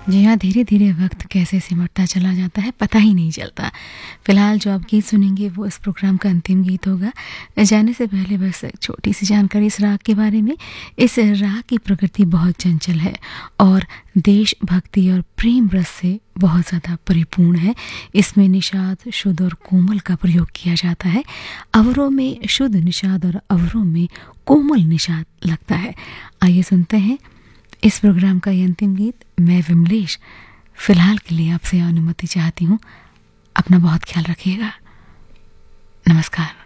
जी हाँ, धीरे धीरे वक्त कैसे सिमटता चला जाता है पता ही नहीं चलता। फिलहाल जो आप गीत सुनेंगे वो इस प्रोग्राम का अंतिम गीत होगा। जाने से पहले बस एक छोटी सी जानकारी इस राग के बारे में। इस राग की प्रकृति बहुत चंचल है और देशभक्ति और प्रेम रस से बहुत ज़्यादा परिपूर्ण है। इसमें निषाद, शुद्ध और कोमल का प्रयोग किया जाता है। अवरों में शुद्ध निषाद और अवरों में कोमल निषाद लगता है। आइए सुनते हैं इस प्रोग्राम का ये अंतिम गीत। मैं विमलेश फिलहाल के लिए आपसे अनुमति चाहती हूँ। अपना बहुत ख्याल रखिएगा। नमस्कार।